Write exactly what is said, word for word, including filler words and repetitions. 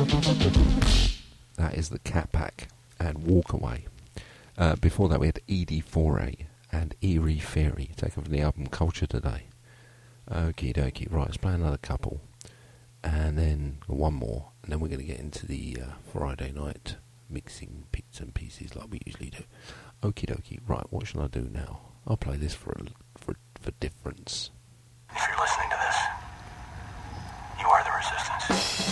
That is the Cat Pack and Walk Away. Uh, before that we had Edie Foray and Eerie Fairy, taken from the album Culture Today. Okie dokie. Right, let's play another couple. And then one more. And then we're going to get into the uh, Friday night mixing bits and pieces like we usually do. Okie dokie. Right, what shall I do now? I'll play this for a, for for difference. If you're listening to this, you are the resistance.